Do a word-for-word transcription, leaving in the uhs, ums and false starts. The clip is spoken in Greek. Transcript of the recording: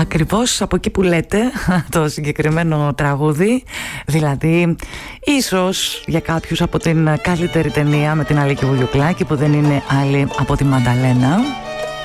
ακριβώς από εκεί που λέτε το συγκεκριμένο τραγούδι. Δηλαδή ίσως για κάποιους από την καλύτερη ταινία με την Αλίκη Βουγιουκλάκη, που δεν είναι άλλη από τη Μανταλένα.